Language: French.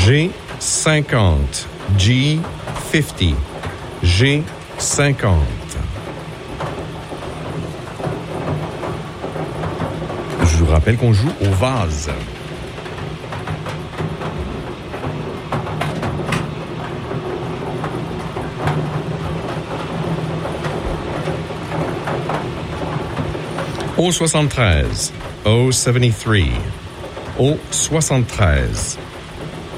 G50. G50. G50. Je vous rappelle qu'on joue au vase. Au 73. O73. Au 73.